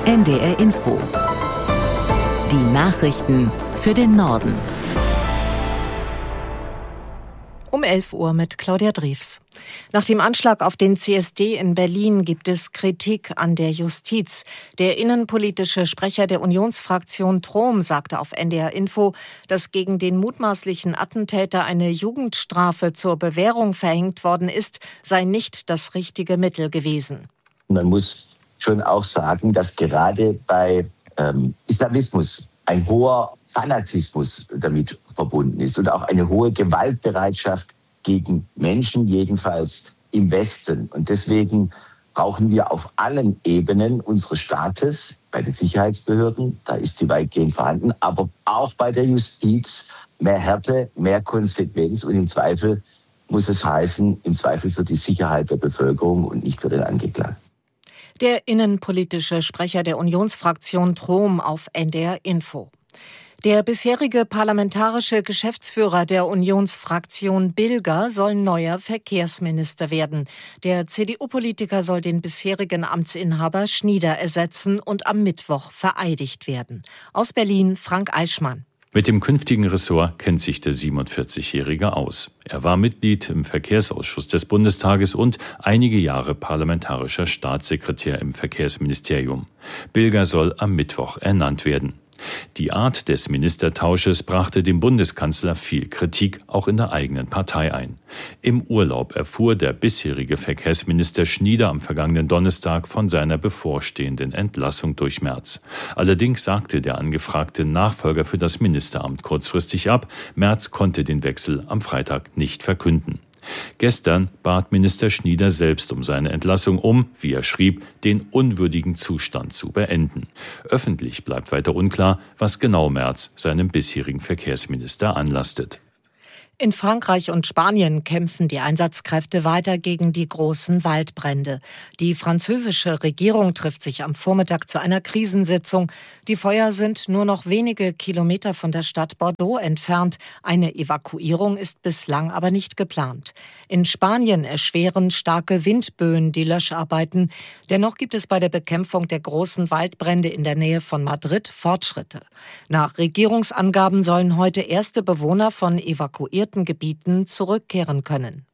NDR Info. Die Nachrichten für den Norden. Um 11 Uhr mit Claudia Drews. Nach dem Anschlag auf den CSD in Berlin gibt es Kritik an der Justiz. Der innenpolitische Sprecher der Unionsfraktion Trom sagte auf NDR Info, dass gegen den mutmaßlichen Attentäter eine Jugendstrafe zur Bewährung verhängt worden ist, sei nicht das richtige Mittel gewesen. Man muss schon auch sagen, dass gerade bei Islamismus ein hoher Fanatismus damit verbunden ist und auch eine hohe Gewaltbereitschaft gegen Menschen, jedenfalls im Westen. Und deswegen brauchen wir auf allen Ebenen unseres Staates, bei den Sicherheitsbehörden, da ist sie weitgehend vorhanden, aber auch bei der Justiz mehr Härte, mehr Konsequenz und im Zweifel muss es heißen, im Zweifel für die Sicherheit der Bevölkerung und nicht für den Angeklagten. Der innenpolitische Sprecher der Unionsfraktion Trom auf NDR Info. Der bisherige parlamentarische Geschäftsführer der Unionsfraktion Bilger soll neuer Verkehrsminister werden. Der CDU-Politiker soll den bisherigen Amtsinhaber Schnieder ersetzen und am Mittwoch vereidigt werden. Aus Berlin Frank Eichmann. Mit dem künftigen Ressort kennt sich der 47-Jährige aus. Er war Mitglied im Verkehrsausschuss des Bundestages und einige Jahre parlamentarischer Staatssekretär im Verkehrsministerium. Bilger soll am Mittwoch ernannt werden. Die Art des Ministertausches brachte dem Bundeskanzler viel Kritik, auch in der eigenen Partei ein. Im Urlaub erfuhr der bisherige Verkehrsminister Schnieder am vergangenen Donnerstag von seiner bevorstehenden Entlassung durch Merz. Allerdings sagte der angefragte Nachfolger für das Ministeramt kurzfristig ab. Merz konnte den Wechsel am Freitag nicht verkünden. Gestern bat Minister Schnieder selbst um seine Entlassung, um, wie er schrieb, den unwürdigen Zustand zu beenden. Öffentlich bleibt weiter unklar, was genau Merz seinem bisherigen Verkehrsminister anlastet. In Frankreich und Spanien kämpfen die Einsatzkräfte weiter gegen die großen Waldbrände. Die französische Regierung trifft sich am Vormittag zu einer Krisensitzung. Die Feuer sind nur noch wenige Kilometer von der Stadt Bordeaux entfernt. Eine Evakuierung ist bislang aber nicht geplant. In Spanien erschweren starke Windböen die Löscharbeiten. Dennoch gibt es bei der Bekämpfung der großen Waldbrände in der Nähe von Madrid Fortschritte. Nach Regierungsangaben sollen heute erste Bewohner von evakuierten Gebieten zurückkehren können.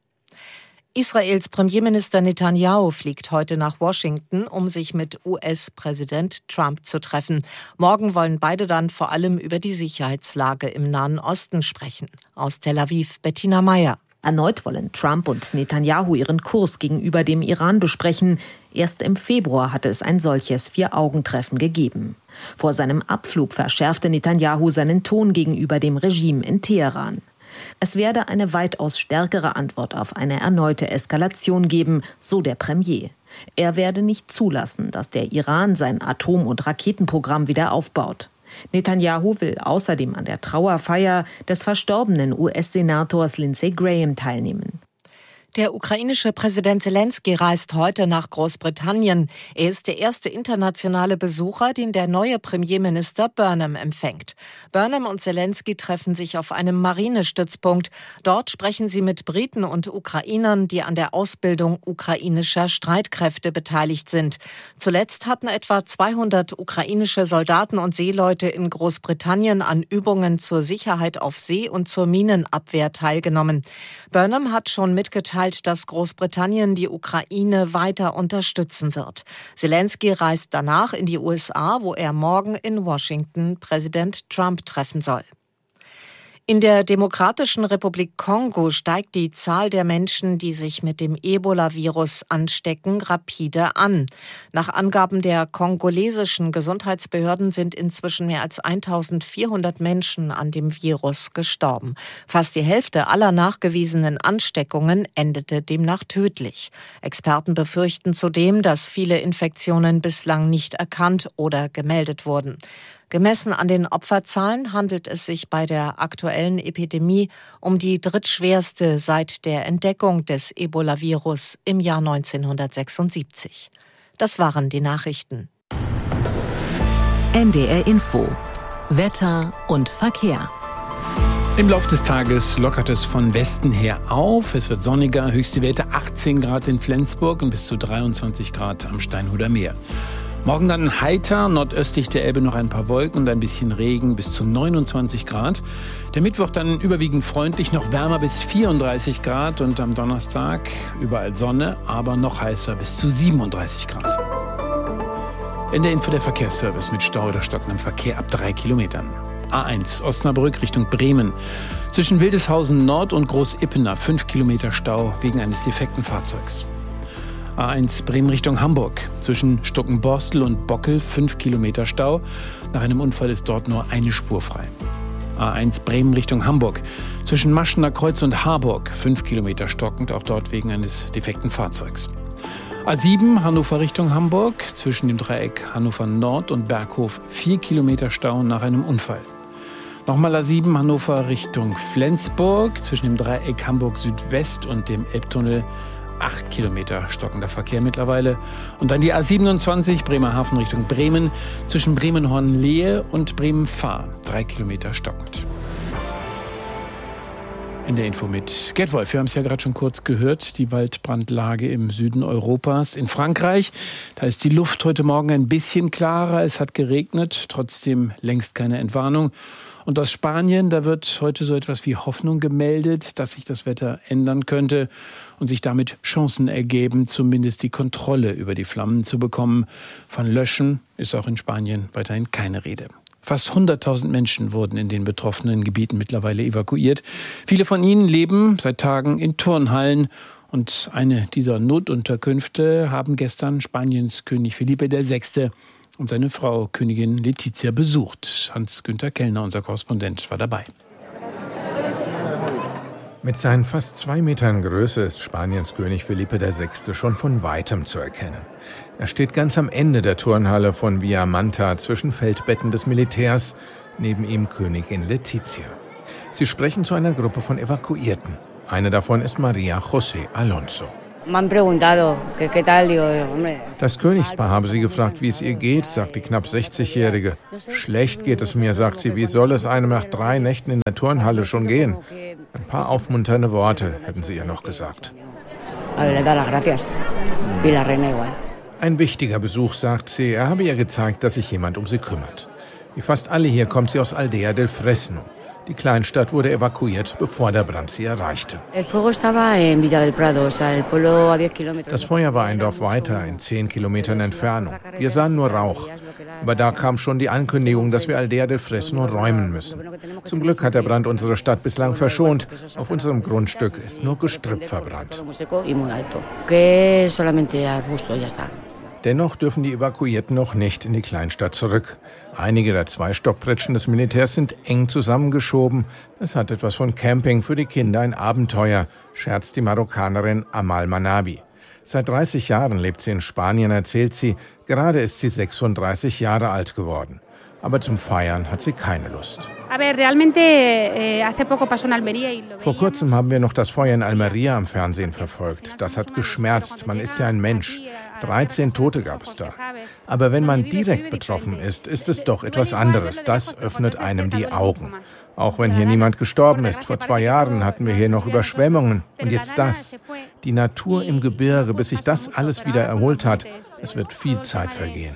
Israels Premierminister Netanyahu fliegt heute nach Washington, um sich mit US-Präsident Trump zu treffen. Morgen wollen beide dann vor allem über die Sicherheitslage im Nahen Osten sprechen. Aus Tel Aviv Bettina Meyer. Erneut wollen Trump und Netanyahu ihren Kurs gegenüber dem Iran besprechen. Erst im Februar hatte es ein solches Vier-Augen-Treffen gegeben. Vor seinem Abflug verschärfte Netanyahu seinen Ton gegenüber dem Regime in Teheran. Es werde eine weitaus stärkere Antwort auf eine erneute Eskalation geben, so der Premier. Er werde nicht zulassen, dass der Iran sein Atom- und Raketenprogramm wieder aufbaut. Netanyahu will außerdem an der Trauerfeier des verstorbenen US-Senators Lindsey Graham teilnehmen. Der ukrainische Präsident Zelensky reist heute nach Großbritannien. Er ist der erste internationale Besucher, den der neue Premierminister Burnham empfängt. Burnham und Zelensky treffen sich auf einem Marinestützpunkt. Dort sprechen sie mit Briten und Ukrainern, die an der Ausbildung ukrainischer Streitkräfte beteiligt sind. Zuletzt hatten etwa 200 ukrainische Soldaten und Seeleute in Großbritannien an Übungen zur Sicherheit auf See und zur Minenabwehr teilgenommen. Burnham hat schon mitgeteilt, dass Großbritannien die Ukraine weiter unterstützen wird. Zelensky reist danach in die USA, wo er morgen in Washington Präsident Trump treffen soll. In der Demokratischen Republik Kongo steigt die Zahl der Menschen, die sich mit dem Ebola-Virus anstecken, rapide an. Nach Angaben der kongolesischen Gesundheitsbehörden sind inzwischen mehr als 1400 Menschen an dem Virus gestorben. Fast die Hälfte aller nachgewiesenen Ansteckungen endete demnach tödlich. Experten befürchten zudem, dass viele Infektionen bislang nicht erkannt oder gemeldet wurden. Gemessen an den Opferzahlen handelt es sich bei der aktuellen Epidemie um die drittschwerste seit der Entdeckung des Ebola-Virus im Jahr 1976. Das waren die Nachrichten. NDR Info. Wetter und Verkehr. Im Laufe des Tages lockert es von Westen her auf. Es wird sonniger, höchste Werte 18 Grad in Flensburg und bis zu 23 Grad am Steinhuder Meer. Morgen dann heiter, nordöstlich der Elbe noch ein paar Wolken und ein bisschen Regen bis zu 29 Grad. Der Mittwoch dann überwiegend freundlich, noch wärmer bis 34 Grad und am Donnerstag überall Sonne, aber noch heißer bis zu 37 Grad. In der Info der Verkehrsservice mit Stau oder stockendem Verkehr ab 3 Kilometern. A1 Osnabrück Richtung Bremen. Zwischen Wildeshausen Nord und Großippener 5 Kilometer Stau wegen eines defekten Fahrzeugs. A1 Bremen Richtung Hamburg. Zwischen Stuckenborstel und Bockel 5 Kilometer Stau. Nach einem Unfall ist dort nur eine Spur frei. A1 Bremen Richtung Hamburg. Zwischen Maschener Kreuz und Harburg 5 Kilometer stockend, auch dort wegen eines defekten Fahrzeugs. A7 Hannover Richtung Hamburg. Zwischen dem Dreieck Hannover Nord und Berghof 4 Kilometer Stau nach einem Unfall. Nochmal A7 Hannover Richtung Flensburg. Zwischen dem Dreieck Hamburg Südwest und dem Elbtunnel 8 Kilometer stockender Verkehr mittlerweile. Und dann die A27 Bremerhaven Richtung Bremen. Zwischen Bremen-Hornlehe und Bremen-Fahr 3 Kilometer stockend. In der Info mit Gerd Wolf. Wir haben es ja gerade schon kurz gehört, die Waldbrandlage im Süden Europas. In Frankreich, da ist die Luft heute Morgen ein bisschen klarer. Es hat geregnet, trotzdem längst keine Entwarnung. Und aus Spanien, da wird heute so etwas wie Hoffnung gemeldet, dass sich das Wetter ändern könnte und sich damit Chancen ergeben, zumindest die Kontrolle über die Flammen zu bekommen. Von Löschen ist auch in Spanien weiterhin keine Rede. Fast 100.000 Menschen wurden in den betroffenen Gebieten mittlerweile evakuiert. Viele von ihnen leben seit Tagen in Turnhallen. Und eine dieser Notunterkünfte haben gestern Spaniens König Felipe VI. Und seine Frau Königin Letizia besucht. Hans-Günther Kellner, unser Korrespondent, war dabei. Mit seinen fast 2 Metern Größe ist Spaniens König Felipe VI. Schon von Weitem zu erkennen. Er steht ganz am Ende der Turnhalle von Via Manta zwischen Feldbetten des Militärs, neben ihm Königin Letizia. Sie sprechen zu einer Gruppe von Evakuierten. Eine davon ist Maria José Alonso. Das Königspaar habe sie gefragt, wie es ihr geht, sagt die knapp 60-Jährige. Schlecht geht es mir, sagt sie. Wie soll es einem nach 3 Nächten in der Turnhalle schon gehen? Ein paar aufmunternde Worte hätten sie ihr noch gesagt. Ein wichtiger Besuch, sagt sie. Er habe ihr gezeigt, dass sich jemand um sie kümmert. Wie fast alle hier kommt sie aus Aldea del Fresno. Die Kleinstadt wurde evakuiert, bevor der Brand sie erreichte. Das Feuer war ein Dorf weiter, in 10 Kilometern Entfernung. Wir sahen nur Rauch. Aber da kam schon die Ankündigung, dass wir Aldea del Fresno räumen müssen. Zum Glück hat der Brand unsere Stadt bislang verschont. Auf unserem Grundstück ist nur Gestrüpp verbrannt. Dennoch dürfen die Evakuierten noch nicht in die Kleinstadt zurück. Einige der 2 Stockpritschen des Militärs sind eng zusammengeschoben. Es hat etwas von Camping für die Kinder, ein Abenteuer, scherzt die Marokkanerin Amal Manabi. Seit 30 Jahren lebt sie in Spanien, erzählt sie. Gerade ist sie 36 Jahre alt geworden. Aber zum Feiern hat sie keine Lust. Vor kurzem haben wir noch das Feuer in Almería am Fernsehen verfolgt. Das hat geschmerzt. Man ist ja ein Mensch. 13 Tote gab es da. Aber wenn man direkt betroffen ist, ist es doch etwas anderes. Das öffnet einem die Augen. Auch wenn hier niemand gestorben ist. Vor 2 Jahren hatten wir hier noch Überschwemmungen. Und jetzt das. Die Natur im Gebirge, bis sich das alles wieder erholt hat. Es wird viel Zeit vergehen.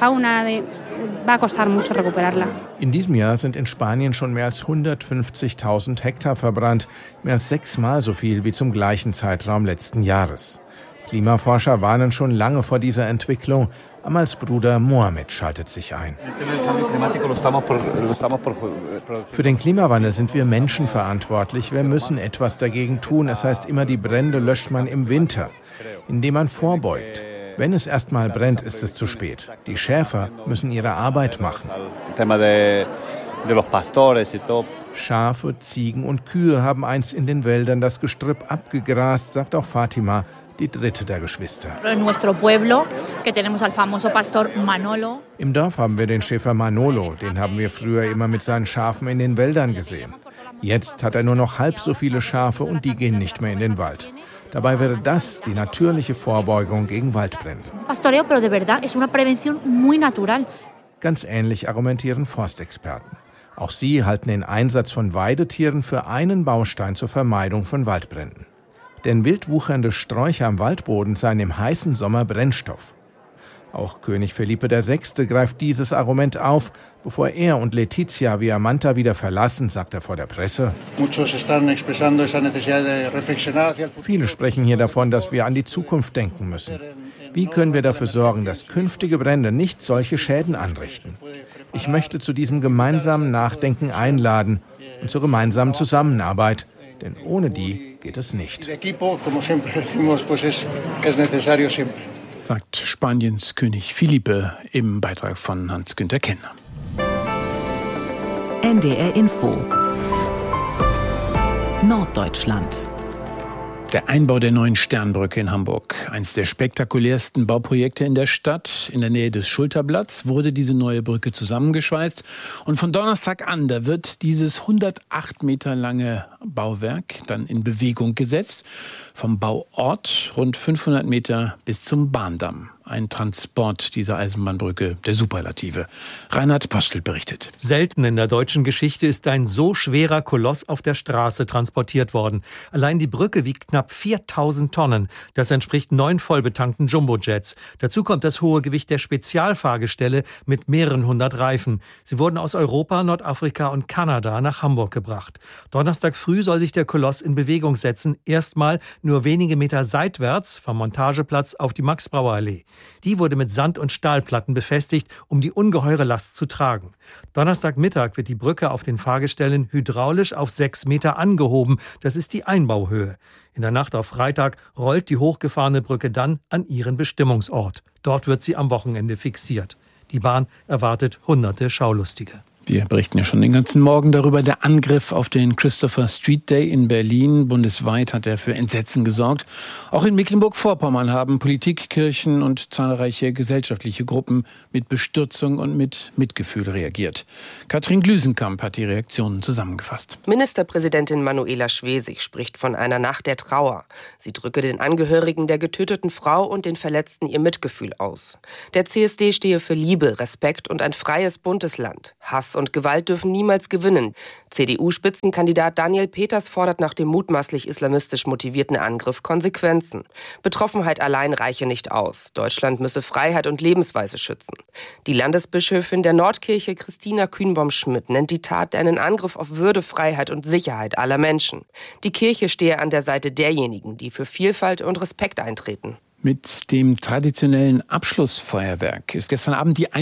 In diesem Jahr sind in Spanien schon mehr als 150.000 Hektar verbrannt. Mehr als 6-mal so viel wie zum gleichen Zeitraum letzten Jahres. Klimaforscher warnen schon lange vor dieser Entwicklung. Amals Bruder Mohamed schaltet sich ein. Für den Klimawandel sind wir Menschen verantwortlich. Wir müssen etwas dagegen tun. Es heißt immer, die Brände löscht man im Winter, indem man vorbeugt. Wenn es erstmal brennt, ist es zu spät. Die Schäfer müssen ihre Arbeit machen. Schafe, Ziegen und Kühe haben einst in den Wäldern das Gestrüpp abgegrast, sagt auch Fatima, die dritte der Geschwister. Im Dorf haben wir den Schäfer Manolo, den haben wir früher immer mit seinen Schafen in den Wäldern gesehen. Jetzt hat er nur noch halb so viele Schafe und die gehen nicht mehr in den Wald. Dabei wäre das die natürliche Vorbeugung gegen Waldbrände. Ganz ähnlich argumentieren Forstexperten. Auch sie halten den Einsatz von Weidetieren für einen Baustein zur Vermeidung von Waldbränden. Denn wildwuchernde Sträucher am Waldboden seien im heißen Sommer Brennstoff. Auch König Felipe VI. Greift dieses Argument auf. Bevor er und Letizia Viamanta wieder verlassen, sagt er vor der Presse: Viele sprechen hier davon, dass wir an die Zukunft denken müssen. Wie können wir dafür sorgen, dass künftige Brände nicht solche Schäden anrichten? Ich möchte zu diesem gemeinsamen Nachdenken einladen und zur gemeinsamen Zusammenarbeit, denn ohne die geht es nicht. Sagt Spaniens König Felipe im Beitrag von Hans-Günther Kenner. NDR Info Norddeutschland. Der Einbau der neuen Sternbrücke in Hamburg, eines der spektakulärsten Bauprojekte in der Stadt. In der Nähe des Schulterblatts wurde diese neue Brücke zusammengeschweißt. Und von Donnerstag an, da wird dieses 108 Meter lange Bauwerk dann in Bewegung gesetzt. Vom Bauort rund 500 Meter bis zum Bahndamm. Ein Transport dieser Eisenbahnbrücke der Superlative. Reinhard Postel berichtet. Selten in der deutschen Geschichte ist ein so schwerer Koloss auf der Straße transportiert worden. Allein die Brücke wiegt knapp 4000 Tonnen. Das entspricht 9 vollbetankten Jumbojets. Dazu kommt das hohe Gewicht der Spezialfahrgestelle mit mehreren hundert Reifen. Sie wurden aus Europa, Nordafrika und Kanada nach Hamburg gebracht. Donnerstag früh soll sich der Koloss in Bewegung setzen. Erstmal nur wenige Meter seitwärts vom Montageplatz auf die Max-Brauer-Allee. Die wurde mit Sand- und Stahlplatten befestigt, um die ungeheure Last zu tragen. Donnerstagmittag wird die Brücke auf den Fahrgestellen hydraulisch auf 6 Meter angehoben. Das ist die Einbauhöhe. In der Nacht auf Freitag rollt die hochgefahrene Brücke dann an ihren Bestimmungsort. Dort wird sie am Wochenende fixiert. Die Bahn erwartet hunderte Schaulustige. Wir berichten ja schon den ganzen Morgen darüber. Der Angriff auf den Christopher Street Day in Berlin. Bundesweit hat er für Entsetzen gesorgt. Auch in Mecklenburg-Vorpommern haben Politik, Kirchen und zahlreiche gesellschaftliche Gruppen mit Bestürzung und mit Mitgefühl reagiert. Katrin Glüsenkamp hat die Reaktionen zusammengefasst. Ministerpräsidentin Manuela Schwesig spricht von einer Nacht der Trauer. Sie drücke den Angehörigen der getöteten Frau und den Verletzten ihr Mitgefühl aus. Der CSD stehe für Liebe, Respekt und ein freies, buntes Land. Hass und Gewalt dürfen niemals gewinnen. CDU-Spitzenkandidat Daniel Peters fordert nach dem mutmaßlich islamistisch motivierten Angriff Konsequenzen. Betroffenheit allein reiche nicht aus. Deutschland müsse Freiheit und Lebensweise schützen. Die Landesbischöfin der Nordkirche Christina Kühnbaum-Schmidt nennt die Tat einen Angriff auf Würde, Freiheit und Sicherheit aller Menschen. Die Kirche stehe an der Seite derjenigen, die für Vielfalt und Respekt eintreten. Mit dem traditionellen Abschlussfeuerwerk ist gestern Abend die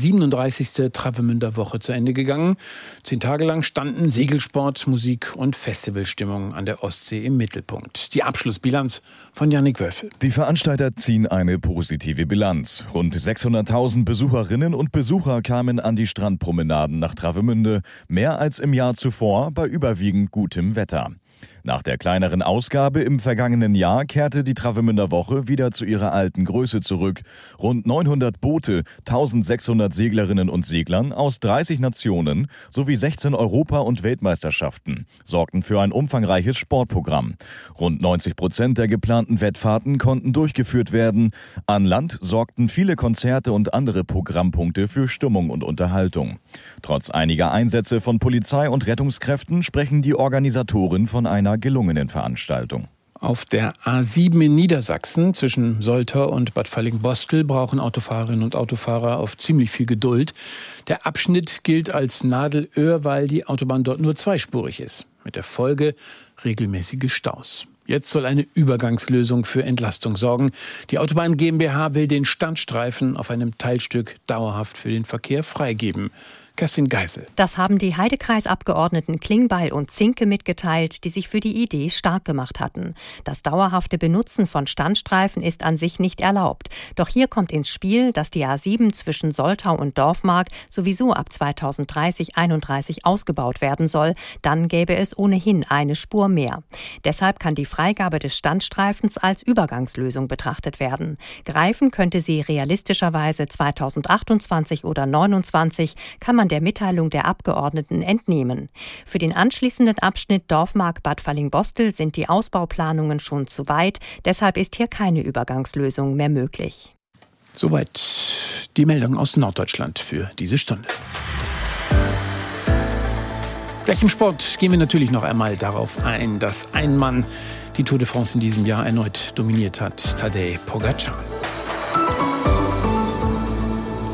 137. Travemünder Woche zu Ende gegangen. 10 Tage lang standen Segelsport, Musik und Festivalstimmung an der Ostsee im Mittelpunkt. Die Abschlussbilanz von Jannik Wölfel. Die Veranstalter ziehen eine positive Bilanz. Rund 600.000 Besucherinnen und Besucher kamen an die Strandpromenaden nach Travemünde, mehr als im Jahr zuvor bei überwiegend gutem Wetter. Nach der kleineren Ausgabe im vergangenen Jahr kehrte die Travemünder Woche wieder zu ihrer alten Größe zurück. Rund 900 Boote, 1600 Seglerinnen und Seglern aus 30 Nationen sowie 16 Europa- und Weltmeisterschaften sorgten für ein umfangreiches Sportprogramm. Rund 90% der geplanten Wettfahrten konnten durchgeführt werden. An Land sorgten viele Konzerte und andere Programmpunkte für Stimmung und Unterhaltung. Trotz einiger Einsätze von Polizei und Rettungskräften sprechen die Organisatoren von einer gelungenen Veranstaltung. Auf der A7 in Niedersachsen zwischen Soltau und Bad Fallingbostel brauchen Autofahrerinnen und Autofahrer auf ziemlich viel Geduld. Der Abschnitt gilt als Nadelöhr, weil die Autobahn dort nur zweispurig ist. Mit der Folge regelmäßige Staus. Jetzt soll eine Übergangslösung für Entlastung sorgen. Die Autobahn GmbH will den Standstreifen auf einem Teilstück dauerhaft für den Verkehr freigeben. Kerstin Geisel. Das haben die Heidekreisabgeordneten Klingbeil und Zinke mitgeteilt, die sich für die Idee stark gemacht hatten. Das dauerhafte Benutzen von Standstreifen ist an sich nicht erlaubt. Doch hier kommt ins Spiel, dass die A7 zwischen Soltau und Dorfmark sowieso ab 2030/31 ausgebaut werden soll. Dann gäbe es ohnehin eine Spur mehr. Deshalb kann die Freigabe des Standstreifens als Übergangslösung betrachtet werden. Greifen könnte sie realistischerweise 2028 oder 2029, kann man der Mitteilung der Abgeordneten entnehmen. Für den anschließenden Abschnitt Dorfmark-Bad Fallingbostel sind die Ausbauplanungen schon zu weit. Deshalb ist hier keine Übergangslösung mehr möglich. Soweit die Meldung aus Norddeutschland für diese Stunde. Gleich im Sport gehen wir natürlich noch einmal darauf ein, dass ein Mann die Tour de France in diesem Jahr erneut dominiert hat, Tadej Pogačar.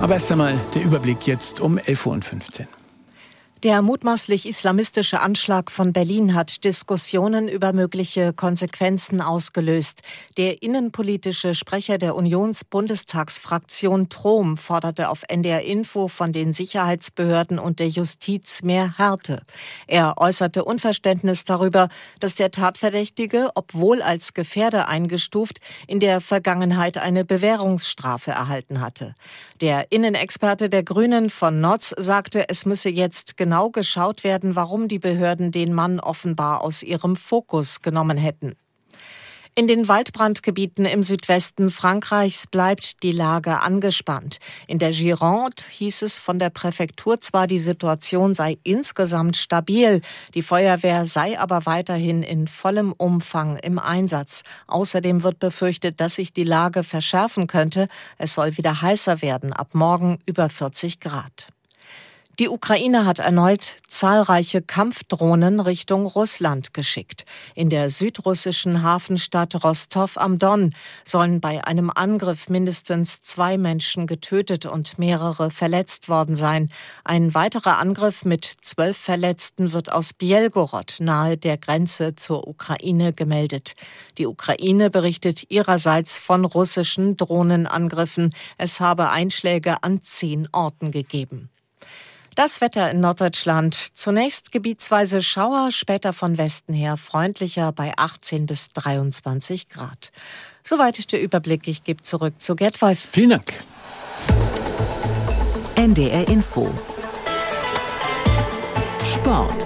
Aber erst einmal der Überblick jetzt um 11:15 Uhr. Der mutmaßlich islamistische Anschlag von Berlin hat Diskussionen über mögliche Konsequenzen ausgelöst. Der innenpolitische Sprecher der Unions-Bundestagsfraktion Trom forderte auf NDR Info von den Sicherheitsbehörden und der Justiz mehr Härte. Er äußerte Unverständnis darüber, dass der Tatverdächtige, obwohl als Gefährder eingestuft, in der Vergangenheit eine Bewährungsstrafe erhalten hatte. Der Innenexperte der Grünen von Notz sagte, es müsse jetzt genau geschaut werden, warum die Behörden den Mann offenbar aus ihrem Fokus genommen hätten. In den Waldbrandgebieten im Südwesten Frankreichs bleibt die Lage angespannt. In der Gironde hieß es von der Präfektur zwar, die Situation sei insgesamt stabil, die Feuerwehr sei aber weiterhin in vollem Umfang im Einsatz. Außerdem wird befürchtet, dass sich die Lage verschärfen könnte. Es soll wieder heißer werden, ab morgen über 40 Grad. Die Ukraine hat erneut zahlreiche Kampfdrohnen Richtung Russland geschickt. In der südrussischen Hafenstadt Rostow am Don sollen bei einem Angriff mindestens 2 Menschen getötet und mehrere verletzt worden sein. Ein weiterer Angriff mit 12 Verletzten wird aus Bielgorod nahe der Grenze zur Ukraine gemeldet. Die Ukraine berichtet ihrerseits von russischen Drohnenangriffen. Es habe Einschläge an 10 Orten gegeben. Das Wetter in Norddeutschland. Zunächst gebietsweise Schauer, später von Westen her freundlicher bei 18 bis 23 Grad. Soweit der Überblick. Ich gebe zurück zu Gerd Wolf. Vielen Dank. NDR Info. Sport.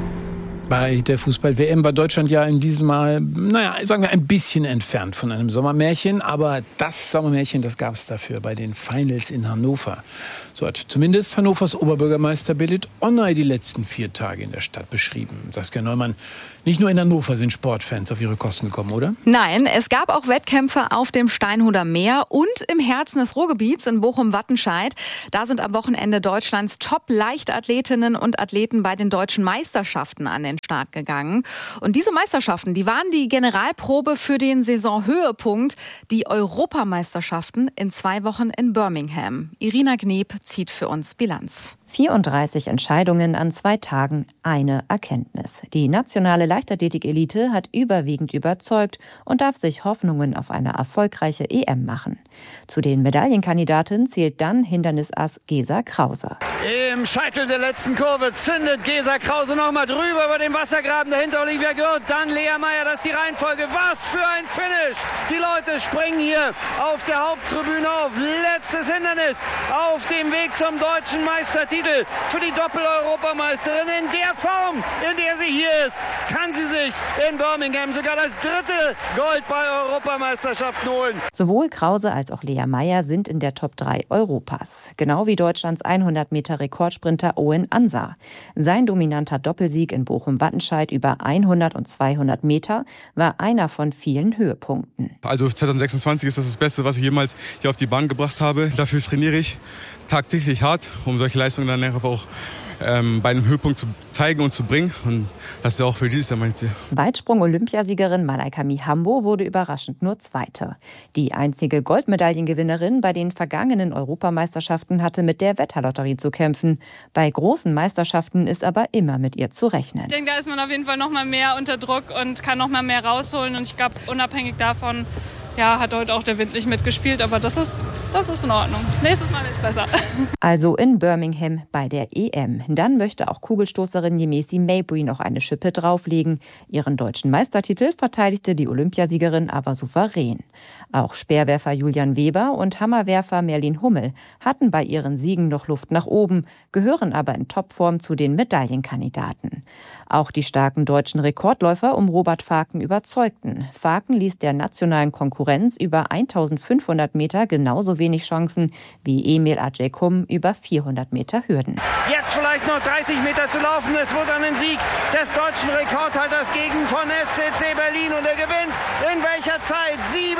Bei der Fußball-WM war Deutschland ja in diesem Mal, sagen wir, ein bisschen entfernt von einem Sommermärchen. Aber das Sommermärchen, das gab es dafür bei den Finals in Hannover. So hat zumindest Hannovers Oberbürgermeister Belit Onay die letzten 4 Tage in der Stadt beschrieben. Saskia Neumann, nicht nur in Hannover sind Sportfans auf ihre Kosten gekommen, oder? Nein, es gab auch Wettkämpfe auf dem Steinhuder Meer und im Herzen des Ruhrgebiets in Bochum-Wattenscheid. Da sind am Wochenende Deutschlands Top-Leichtathletinnen und Athleten bei den deutschen Meisterschaften an den Start gegangen. Und diese Meisterschaften, die waren die Generalprobe für den Saisonhöhepunkt, die Europameisterschaften in 2 Wochen in Birmingham. Irina Gneb zieht für uns Bilanz. 34 Entscheidungen an 2 Tagen, eine Erkenntnis. Die nationale Leichtathletik-Elite hat überwiegend überzeugt und darf sich Hoffnungen auf eine erfolgreiche EM machen. Zu den Medaillenkandidatinnen zählt dann Hindernisass Gesa Krause. Im Scheitel der letzten Kurve zündet Gesa Krause nochmal drüber über den Wassergraben, dahinter Olivia Gürt, dann Lea Meyer, das ist die Reihenfolge. Was für ein Finish! Die Leute springen hier auf der Haupttribüne auf. Letztes Hindernis auf dem Weg zum deutschen Meistertitel. Für die Doppel-Europameisterin. In der Form, in der sie hier ist, kann sie sich in Birmingham sogar das 3. Gold bei Europameisterschaften holen. Sowohl Krause als auch Lea Meyer sind in der Top 3 Europas. Genau wie Deutschlands 100-Meter-Rekordsprinter Owen Ansar. Sein dominanter Doppelsieg in Bochum-Wattenscheid über 100 und 200 Meter war einer von vielen Höhepunkten. Also 2026 ist das Beste, was ich jemals hier auf die Bahn gebracht habe. Dafür trainiere ich tagtäglich hart, um solche Leistungen dann auch bei einem Höhepunkt zu zeigen und zu bringen. Und das ist ja auch für dieses Jahr mein Ziel. Weitsprung-Olympiasiegerin Malaika Mihambo wurde überraschend nur Zweite. Die einzige Goldmedaillengewinnerin bei den vergangenen Europameisterschaften hatte mit der Wetterlotterie zu kämpfen. Bei großen Meisterschaften ist aber immer mit ihr zu rechnen. Ich denke, da ist man auf jeden Fall noch mal mehr unter Druck und kann noch mal mehr rausholen. Und ich glaube, unabhängig davon, hat heute auch der Wind nicht mitgespielt, aber das ist in Ordnung. Nächstes Mal wird's besser. Also in Birmingham bei der EM. Dann möchte auch Kugelstoßerin Yemisi Mabry noch eine Schippe drauflegen. Ihren deutschen Meistertitel verteidigte die Olympiasiegerin aber souverän. Auch Speerwerfer Julian Weber und Hammerwerfer Merlin Hummel hatten bei ihren Siegen noch Luft nach oben, gehören aber in Topform zu den Medaillenkandidaten. Auch die starken deutschen Rekordläufer um Robert Faken überzeugten. Faken ließ der nationalen Konkurrenz über 1500 Meter genauso wenig Chancen wie Emil Ajaykum über 400 Meter Hürden. Jetzt vielleicht noch 30 Meter zu laufen. Es wird einen Sieg des deutschen Rekordhalters gegen von SCC Berlin. Und er gewinnt in welcher Zeit?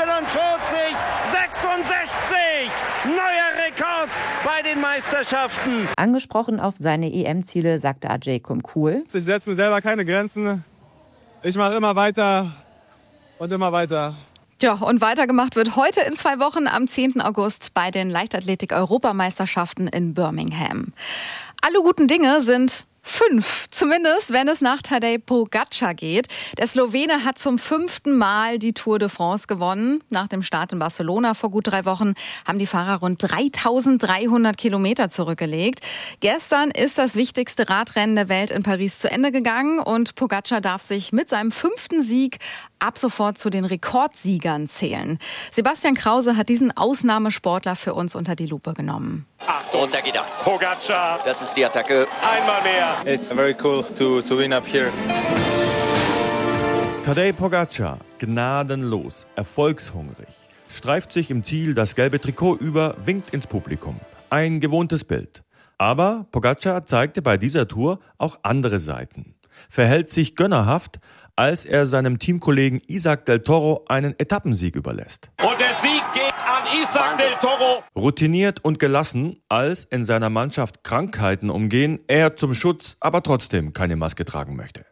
47,66. Neuer Rekord bei den Meisterschaften. Angesprochen auf seine EM-Ziele sagte Ajaykum cool: Ich setze mir selber keine Grenzen. Ich mache immer weiter und immer weiter. Ja, und weitergemacht wird heute in 2 Wochen am 10. August bei den Leichtathletik-Europameisterschaften in Birmingham. Alle guten Dinge sind 5, zumindest wenn es nach Tadej Pogačar geht. Der Slowene hat zum 5. Mal die Tour de France gewonnen. Nach dem Start in Barcelona vor gut 3 Wochen haben die Fahrer rund 3.300 Kilometer zurückgelegt. Gestern ist das wichtigste Radrennen der Welt in Paris zu Ende gegangen und Pogačar darf sich mit seinem 5. Sieg ab sofort zu den Rekordsiegern zählen. Sebastian Krause hat diesen Ausnahmesportler für uns unter die Lupe genommen. Und da geht er. Pogačar. Das ist die Attacke. Einmal mehr. It's very cool to win up here. Tadej Pogačar, gnadenlos, erfolgshungrig, streift sich im Ziel das gelbe Trikot über, winkt ins Publikum. Ein gewohntes Bild. Aber Pogačar zeigte bei dieser Tour auch andere Seiten. Verhält sich gönnerhaft, als er seinem Teamkollegen Isaac del Toro einen Etappensieg überlässt. Und der Sieg geht an Isaac del Toro. Routiniert und gelassen, als in seiner Mannschaft Krankheiten umgehen, er zum Schutz aber trotzdem keine Maske tragen möchte.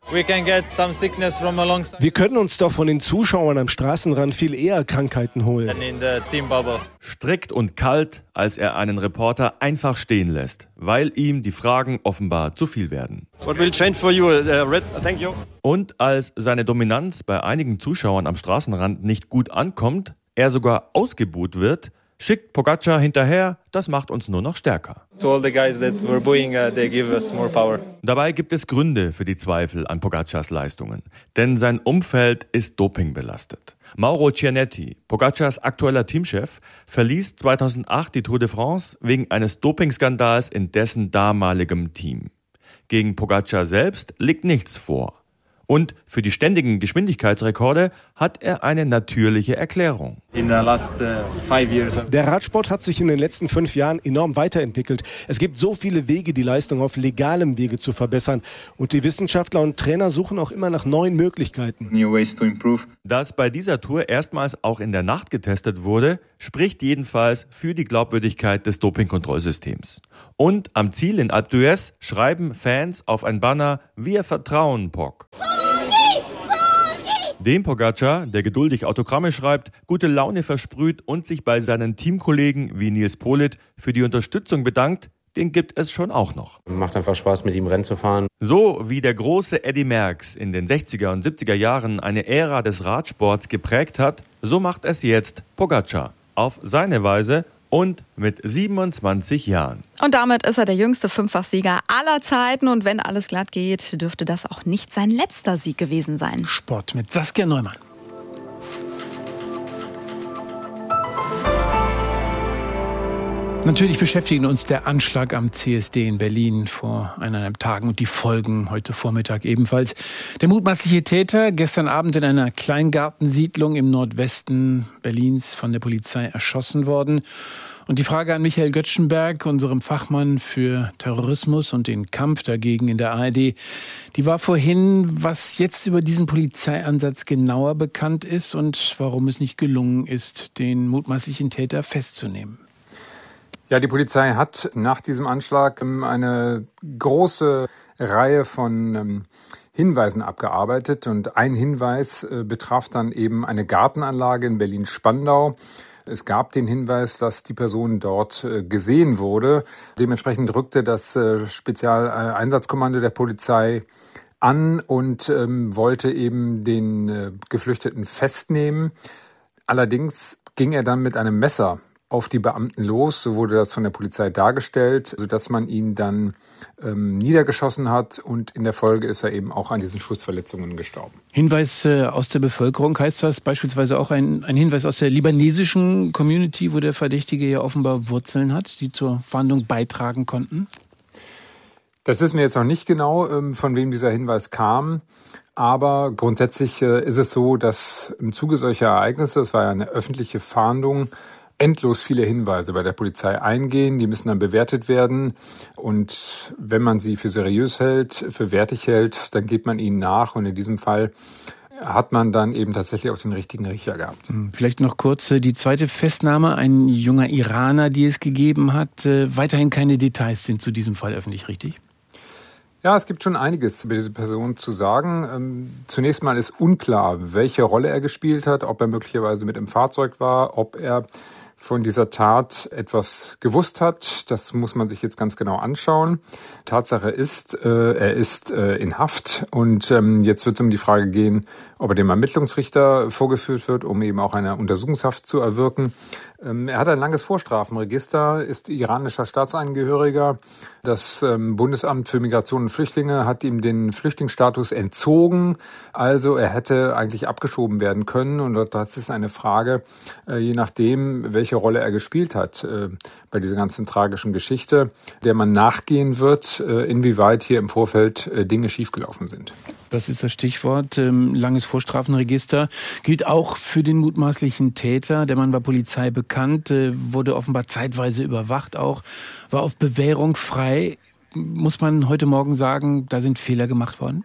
Wir können uns doch von den Zuschauern am Straßenrand viel eher Krankheiten holen. Strikt und kalt, als er einen Reporter einfach stehen lässt, weil ihm die Fragen offenbar zu viel werden. Und als seine Dominanz bei einigen Zuschauern am Straßenrand nicht gut ankommt, er sogar ausgebuht wird, schickt Pogačar hinterher, das macht uns nur noch stärker. Dabei gibt es Gründe für die Zweifel an Pogačars Leistungen, denn sein Umfeld ist dopingbelastet. Mauro Cianetti, Pogačars aktueller Teamchef, verließ 2008 die Tour de France wegen eines Dopingskandals in dessen damaligem Team. Gegen Pogačar selbst liegt nichts vor. Und für die ständigen Geschwindigkeitsrekorde hat er eine natürliche Erklärung. Der Radsport hat sich in den letzten 5 Jahren enorm weiterentwickelt. Es gibt so viele Wege, die Leistung auf legalem Wege zu verbessern. Und die Wissenschaftler und Trainer suchen auch immer nach neuen Möglichkeiten. Dass bei dieser Tour erstmals auch in der Nacht getestet wurde, spricht jedenfalls für die Glaubwürdigkeit des Dopingkontrollsystems. Und am Ziel in Alpe d'Huez schreiben Fans auf ein Banner: Wir vertrauen Pog. Dem Pogačar, der geduldig Autogramme schreibt, gute Laune versprüht und sich bei seinen Teamkollegen wie Nils Politt für die Unterstützung bedankt, den gibt es schon auch noch. Macht einfach Spaß, mit ihm Rennen zu fahren. So wie der große Eddy Merckx in den 60er und 70er Jahren eine Ära des Radsports geprägt hat, so macht es jetzt Pogačar. Auf seine Weise und mit 27 Jahren. Und damit ist er der jüngste Fünffachsieger aller Zeiten. Und wenn alles glatt geht, dürfte das auch nicht sein letzter Sieg gewesen sein. Sport mit Saskia Neumann. Natürlich beschäftigen uns der Anschlag am CSD in Berlin vor 1,5 Tagen und die Folgen heute Vormittag ebenfalls. Der mutmaßliche Täter, gestern Abend in einer Kleingartensiedlung im Nordwesten Berlins von der Polizei erschossen worden. Und die Frage an Michael Göttschenberg, unserem Fachmann für Terrorismus und den Kampf dagegen in der ARD, die war vorhin, was jetzt über diesen Polizeieinsatz genauer bekannt ist und warum es nicht gelungen ist, den mutmaßlichen Täter festzunehmen. Ja, die Polizei hat nach diesem Anschlag eine große Reihe von Hinweisen abgearbeitet. Und ein Hinweis betraf dann eben eine Gartenanlage in Berlin-Spandau. Es gab den Hinweis, dass die Person dort gesehen wurde. Dementsprechend rückte das Spezialeinsatzkommando der Polizei an und wollte eben den Geflüchteten festnehmen. Allerdings ging er dann mit einem Messer auf die Beamten los, so wurde das von der Polizei dargestellt, sodass man ihn dann niedergeschossen hat und in der Folge ist er eben auch an diesen Schussverletzungen gestorben. Hinweis aus der Bevölkerung, heißt das beispielsweise auch ein Hinweis aus der libanesischen Community, wo der Verdächtige ja offenbar Wurzeln hat, die zur Fahndung beitragen konnten? Das wissen wir jetzt noch nicht genau, von wem dieser Hinweis kam. Aber grundsätzlich ist es so, dass im Zuge solcher Ereignisse, es war ja eine öffentliche Fahndung, endlos viele Hinweise bei der Polizei eingehen. Die müssen dann bewertet werden. Und wenn man sie für seriös hält, für wertig hält, dann geht man ihnen nach. Und in diesem Fall hat man dann eben tatsächlich auch den richtigen Riecher gehabt. Vielleicht noch kurz die zweite Festnahme, ein junger Iraner, die es gegeben hat. Weiterhin keine Details sind zu diesem Fall öffentlich, richtig? Ja, es gibt schon einiges über diese Person zu sagen. Zunächst mal ist unklar, welche Rolle er gespielt hat, ob er möglicherweise mit im Fahrzeug war, ob er von dieser Tat etwas gewusst hat. Das muss man sich jetzt ganz genau anschauen. Tatsache ist, er ist in Haft und jetzt wird es um die Frage gehen, ob er dem Ermittlungsrichter vorgeführt wird, um eben auch eine Untersuchungshaft zu erwirken. Er hat ein langes Vorstrafenregister, ist iranischer Staatsangehöriger. Das Bundesamt für Migration und Flüchtlinge hat ihm den Flüchtlingsstatus entzogen. Also er hätte eigentlich abgeschoben werden können. Und das ist eine Frage, je nachdem, welche Rolle er gespielt hat bei dieser ganzen tragischen Geschichte, der man nachgehen wird, inwieweit hier im Vorfeld Dinge schiefgelaufen sind. Das ist das Stichwort. Langes Vorstrafenregister gilt auch für den mutmaßlichen Täter. Der Mann war Polizei bekannt, wurde offenbar zeitweise überwacht auch, war auf Bewährung frei. Muss man heute Morgen sagen, da sind Fehler gemacht worden?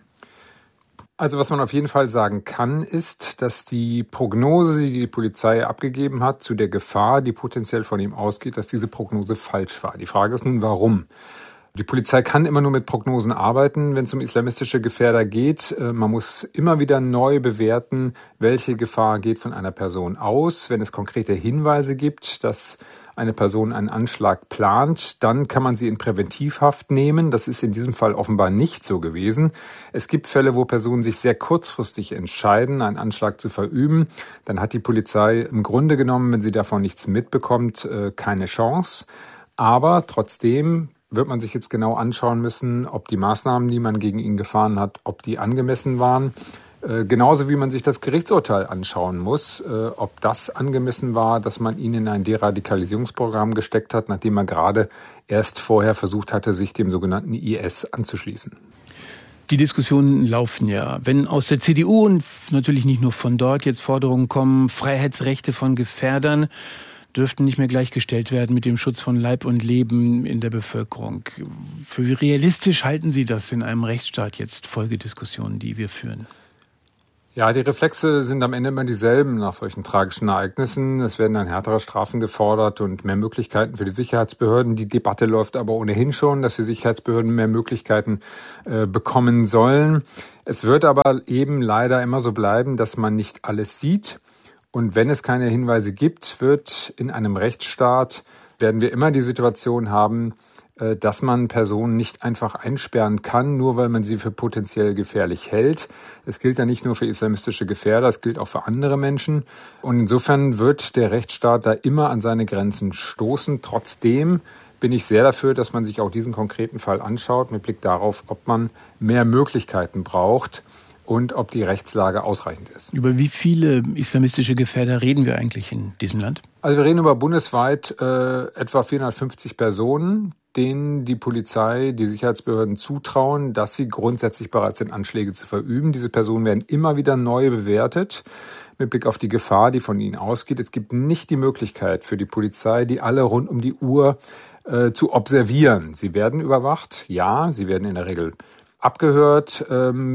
Also was man auf jeden Fall sagen kann, ist, dass die Prognose, die die Polizei abgegeben hat zu der Gefahr, die potenziell von ihm ausgeht, dass diese Prognose falsch war. Die Frage ist nun, warum? Die Polizei kann immer nur mit Prognosen arbeiten, wenn es um islamistische Gefährder geht. Man muss immer wieder neu bewerten, welche Gefahr geht von einer Person aus. Wenn es konkrete Hinweise gibt, dass eine Person einen Anschlag plant, dann kann man sie in Präventivhaft nehmen. Das ist in diesem Fall offenbar nicht so gewesen. Es gibt Fälle, wo Personen sich sehr kurzfristig entscheiden, einen Anschlag zu verüben. Dann hat die Polizei im Grunde genommen, wenn sie davon nichts mitbekommt, keine Chance. Aber trotzdem wird man sich jetzt genau anschauen müssen, ob die Maßnahmen, die man gegen ihn gefahren hat, ob die angemessen waren. Genauso wie man sich das Gerichtsurteil anschauen muss, ob das angemessen war, dass man ihn in ein Deradikalisierungsprogramm gesteckt hat, nachdem er gerade erst vorher versucht hatte, sich dem sogenannten IS anzuschließen. Die Diskussionen laufen ja. Wenn aus der CDU und natürlich nicht nur von dort jetzt Forderungen kommen, Freiheitsrechte von Gefährdern dürften nicht mehr gleichgestellt werden mit dem Schutz von Leib und Leben in der Bevölkerung. Für wie realistisch halten Sie das in einem Rechtsstaat jetzt, Folgediskussionen, die wir führen? Ja, die Reflexe sind am Ende immer dieselben nach solchen tragischen Ereignissen. Es werden dann härtere Strafen gefordert und mehr Möglichkeiten für die Sicherheitsbehörden. Die Debatte läuft aber ohnehin schon, dass die Sicherheitsbehörden mehr Möglichkeiten bekommen sollen. Es wird aber eben leider immer so bleiben, dass man nicht alles sieht. Und wenn es keine Hinweise gibt, in einem Rechtsstaat, werden wir immer die Situation haben, dass man Personen nicht einfach einsperren kann, nur weil man sie für potenziell gefährlich hält. Es gilt ja nicht nur für islamistische Gefährder, es gilt auch für andere Menschen. Und insofern wird der Rechtsstaat da immer an seine Grenzen stoßen. Trotzdem bin ich sehr dafür, dass man sich auch diesen konkreten Fall anschaut, mit Blick darauf, ob man mehr Möglichkeiten braucht und ob die Rechtslage ausreichend ist. Über wie viele islamistische Gefährder reden wir eigentlich in diesem Land? Also wir reden über bundesweit etwa 450 Personen, denen die Polizei, die Sicherheitsbehörden zutrauen, dass sie grundsätzlich bereit sind, Anschläge zu verüben. Diese Personen werden immer wieder neu bewertet mit Blick auf die Gefahr, die von ihnen ausgeht. Es gibt nicht die Möglichkeit für die Polizei, die alle rund um die Uhr zu observieren. Sie werden überwacht, ja, sie werden in der Regel abgehört,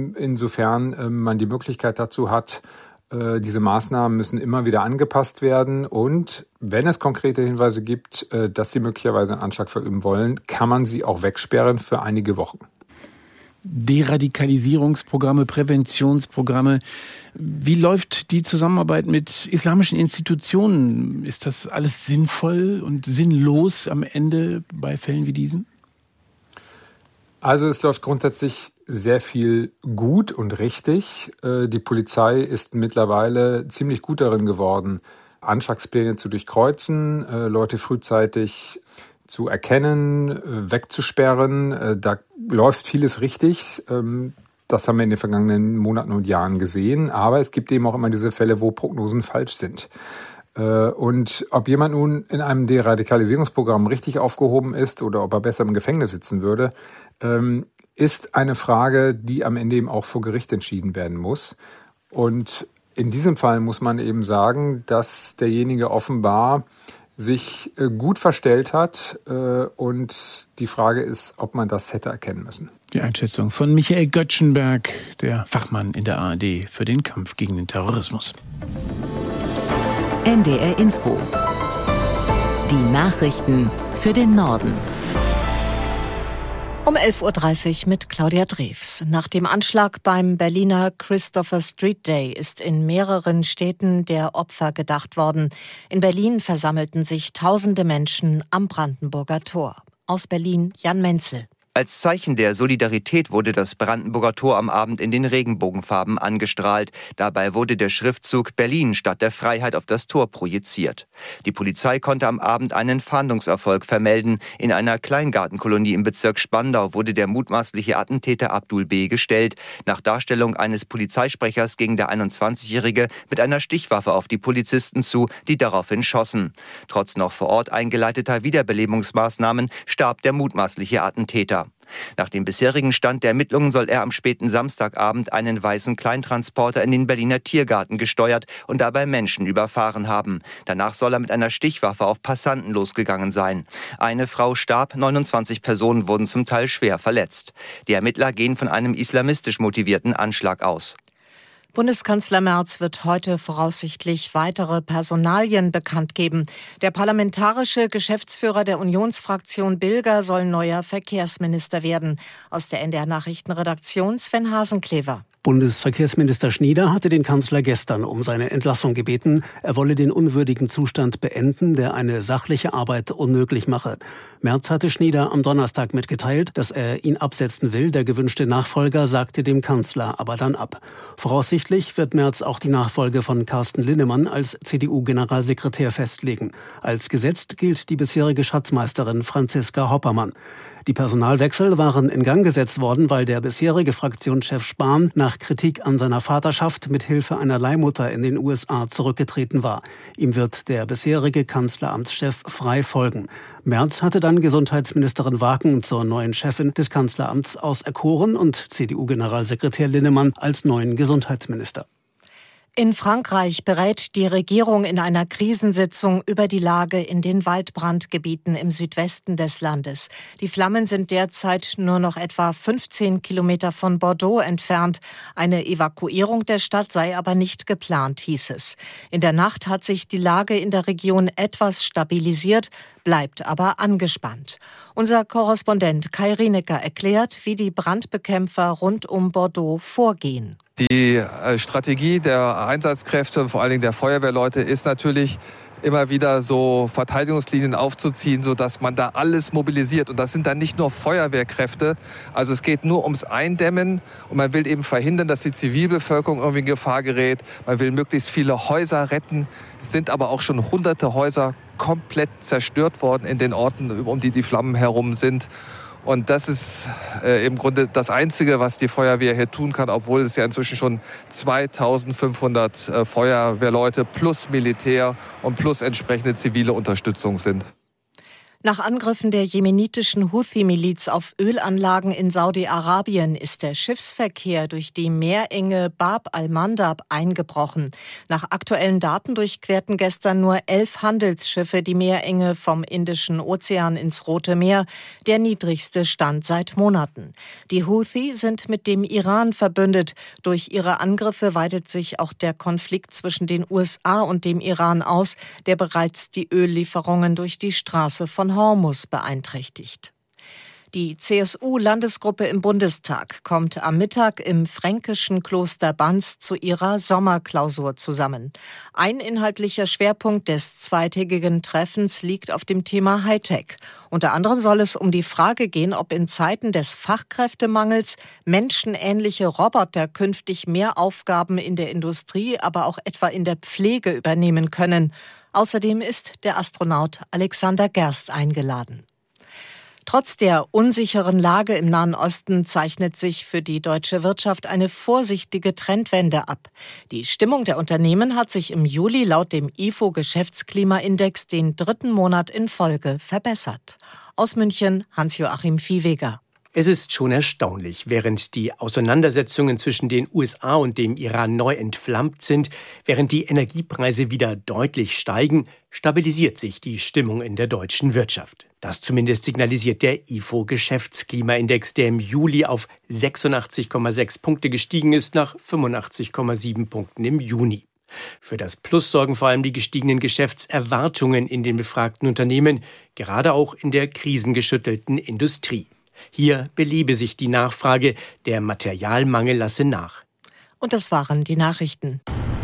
insofern man die Möglichkeit dazu hat. Diese Maßnahmen müssen immer wieder angepasst werden und wenn es konkrete Hinweise gibt, dass sie möglicherweise einen Anschlag verüben wollen, kann man sie auch wegsperren für einige Wochen. Deradikalisierungsprogramme, Präventionsprogramme. Wie läuft die Zusammenarbeit mit islamischen Institutionen? Ist das alles sinnvoll und sinnlos am Ende bei Fällen wie diesen? Also es läuft grundsätzlich sehr viel gut und richtig. Die Polizei ist mittlerweile ziemlich gut darin geworden, Anschlagspläne zu durchkreuzen, Leute frühzeitig zu erkennen, wegzusperren. Da läuft vieles richtig. Das haben wir in den vergangenen Monaten und Jahren gesehen. Aber es gibt eben auch immer diese Fälle, wo Prognosen falsch sind. Und ob jemand nun in einem Deradikalisierungsprogramm richtig aufgehoben ist oder ob er besser im Gefängnis sitzen würde, ist eine Frage, die am Ende eben auch vor Gericht entschieden werden muss. Und in diesem Fall muss man eben sagen, dass derjenige offenbar sich gut verstellt hat und die Frage ist, ob man das hätte erkennen müssen. Die Einschätzung von Michael Göttschenberg, der Fachmann in der ARD für den Kampf gegen den Terrorismus. NDR Info. Die Nachrichten für den Norden. Um 11.30 Uhr mit Claudia Drews. Nach dem Anschlag beim Berliner Christopher Street Day ist in mehreren Städten der Opfer gedacht worden. In Berlin versammelten sich tausende Menschen am Brandenburger Tor. Aus Berlin Jan Menzel. Als Zeichen der Solidarität wurde das Brandenburger Tor am Abend in den Regenbogenfarben angestrahlt. Dabei wurde der Schriftzug Berlin Stadt der Freiheit auf das Tor projiziert. Die Polizei konnte am Abend einen Fahndungserfolg vermelden. In einer Kleingartenkolonie im Bezirk Spandau wurde der mutmaßliche Attentäter Abdul B. gestellt. Nach Darstellung eines Polizeisprechers ging der 21-Jährige mit einer Stichwaffe auf die Polizisten zu, die daraufhin schossen. Trotz noch vor Ort eingeleiteter Wiederbelebungsmaßnahmen starb der mutmaßliche Attentäter. Nach dem bisherigen Stand der Ermittlungen soll er am späten Samstagabend einen weißen Kleintransporter in den Berliner Tiergarten gesteuert und dabei Menschen überfahren haben. Danach soll er mit einer Stichwaffe auf Passanten losgegangen sein. Eine Frau starb, 29 Personen wurden zum Teil schwer verletzt. Die Ermittler gehen von einem islamistisch motivierten Anschlag aus. Bundeskanzler Merz wird heute voraussichtlich weitere Personalien bekannt geben. Der parlamentarische Geschäftsführer der Unionsfraktion Bilger soll neuer Verkehrsminister werden. Aus der NDR-Nachrichtenredaktion Sven Hasenklever. Bundesverkehrsminister Schnieder hatte den Kanzler gestern um seine Entlassung gebeten. Er wolle den unwürdigen Zustand beenden, der eine sachliche Arbeit unmöglich mache. Merz hatte Schnieder am Donnerstag mitgeteilt, dass er ihn absetzen will. Der gewünschte Nachfolger sagte dem Kanzler aber dann ab. Voraussichtlich wird Merz auch die Nachfolge von Carsten Linnemann als CDU-Generalsekretär festlegen. Als gesetzt gilt die bisherige Schatzmeisterin Franziska Hoppermann. Die Personalwechsel waren in Gang gesetzt worden, weil der bisherige Fraktionschef Spahn nach Kritik an seiner Vaterschaft mit Hilfe einer Leihmutter in den USA zurückgetreten war. Ihm wird der bisherige Kanzleramtschef frei folgen. Merz hatte dann Gesundheitsministerin Waken zur neuen Chefin des Kanzleramts auserkoren und CDU-Generalsekretär Linnemann als neuen Gesundheitsminister. In Frankreich berät die Regierung in einer Krisensitzung über die Lage in den Waldbrandgebieten im Südwesten des Landes. Die Flammen sind derzeit nur noch etwa 15 Kilometer von Bordeaux entfernt. Eine Evakuierung der Stadt sei aber nicht geplant, hieß es. In der Nacht hat sich die Lage in der Region etwas stabilisiert, bleibt aber angespannt. Unser Korrespondent Kai Rienecker erklärt, wie die Brandbekämpfer rund um Bordeaux vorgehen. Die Strategie der Einsatzkräfte, vor allen Dingen der Feuerwehrleute, ist natürlich immer wieder so Verteidigungslinien aufzuziehen, sodass man da alles mobilisiert. Und das sind dann nicht nur Feuerwehrkräfte. Also es geht nur ums Eindämmen und man will eben verhindern, dass die Zivilbevölkerung irgendwie in Gefahr gerät. Man will möglichst viele Häuser retten. Es sind aber auch schon hunderte Häuser komplett zerstört worden in den Orten, um die Flammen herum sind. Und das ist im Grunde das Einzige, was die Feuerwehr hier tun kann, obwohl es ja inzwischen schon 2500 Feuerwehrleute plus Militär und plus entsprechende zivile Unterstützung sind. Nach Angriffen der jemenitischen Houthi-Miliz auf Ölanlagen in Saudi-Arabien ist der Schiffsverkehr durch die Meerenge Bab al-Mandab eingebrochen. Nach aktuellen Daten durchquerten gestern nur 11 Handelsschiffe die Meerenge vom Indischen Ozean ins Rote Meer, der niedrigste Stand seit Monaten. Die Houthi sind mit dem Iran verbündet. Durch ihre Angriffe weitet sich auch der Konflikt zwischen den USA und dem Iran aus, der bereits die Öllieferungen durch die Straße von Hormuz beeinträchtigt. Die CSU-Landesgruppe im Bundestag kommt am Mittag im fränkischen Kloster Banz zu ihrer Sommerklausur zusammen. Ein inhaltlicher Schwerpunkt des zweitägigen Treffens liegt auf dem Thema Hightech. Unter anderem soll es um die Frage gehen, ob in Zeiten des Fachkräftemangels menschenähnliche Roboter künftig mehr Aufgaben in der Industrie, aber auch etwa in der Pflege übernehmen können. Außerdem ist der Astronaut Alexander Gerst eingeladen. Trotz der unsicheren Lage im Nahen Osten zeichnet sich für die deutsche Wirtschaft eine vorsichtige Trendwende ab. Die Stimmung der Unternehmen hat sich im Juli laut dem IFO-Geschäftsklimaindex den 3. Monat in Folge verbessert. Aus München Hans-Joachim Viehweger. Es ist schon erstaunlich, während die Auseinandersetzungen zwischen den USA und dem Iran neu entflammt sind, während die Energiepreise wieder deutlich steigen, stabilisiert sich die Stimmung in der deutschen Wirtschaft. Das zumindest signalisiert der IFO-Geschäftsklimaindex, der im Juli auf 86,6 Punkte gestiegen ist, nach 85,7 Punkten im Juni. Für das Plus sorgen vor allem die gestiegenen Geschäftserwartungen in den befragten Unternehmen, gerade auch in der krisengeschüttelten Industrie. Hier beliebe sich die Nachfrage, der Materialmangel lasse nach. Und das waren die Nachrichten.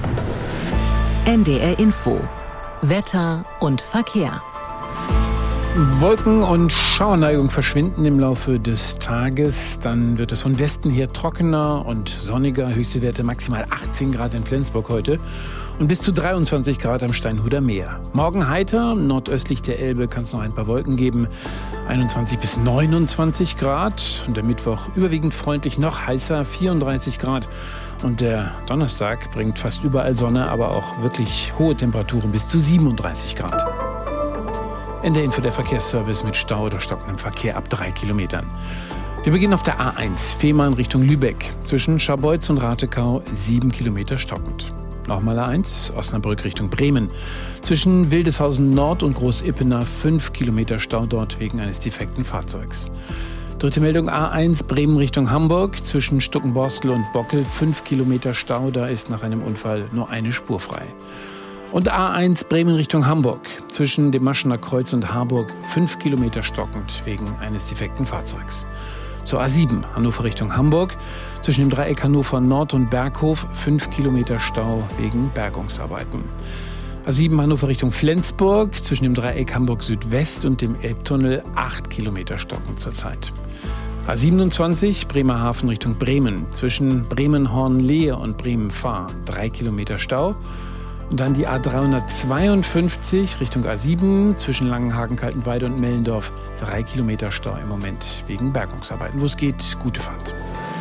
NDR Info. Wetter und Verkehr. Wolken und Schauerneigung verschwinden im Laufe des Tages. Dann wird es von Westen her trockener und sonniger. Höchste Werte maximal 18 Grad in Flensburg heute und bis zu 23 Grad am Steinhuder Meer. Morgen heiter, nordöstlich der Elbe kann es noch ein paar Wolken geben. 21 bis 29 Grad. Und der Mittwoch überwiegend freundlich, noch heißer, 34 Grad. Und der Donnerstag bringt fast überall Sonne, aber auch wirklich hohe Temperaturen bis zu 37 Grad. NDR Info, der Verkehrsservice mit Stau oder stockendem Verkehr ab 3 Kilometern. Wir beginnen auf der A1, Fehmarn Richtung Lübeck. Zwischen Scharbeutz und Ratekau 7 Kilometer stockend. Nochmal A1, Osnabrück Richtung Bremen. Zwischen Wildeshausen Nord und Großippener 5 Kilometer Stau dort wegen eines defekten Fahrzeugs. Dritte Meldung A1, Bremen Richtung Hamburg. Zwischen Stuckenborstel und Bockel 5 Kilometer Stau. Da ist nach einem Unfall nur eine Spur frei. Und A1 Bremen Richtung Hamburg. Zwischen dem Maschener Kreuz und Harburg 5 Kilometer stockend wegen eines defekten Fahrzeugs. Zur A7 Hannover Richtung Hamburg. Zwischen dem Dreieck Hannover Nord und Berghof 5 Kilometer Stau wegen Bergungsarbeiten. A7 Hannover Richtung Flensburg. Zwischen dem Dreieck Hamburg Südwest und dem Elbtunnel 8 Kilometer stockend zurzeit. A27 Bremerhaven Richtung Bremen. Zwischen Bremen-Hornlehe und Bremen-Fahr 3 Kilometer Stau. Und dann die A352 Richtung A7 zwischen Langenhagen, Kaltenweide und Mellendorf. 3 Kilometer Stau im Moment wegen Bergungsarbeiten. Wo es geht, gute Fahrt.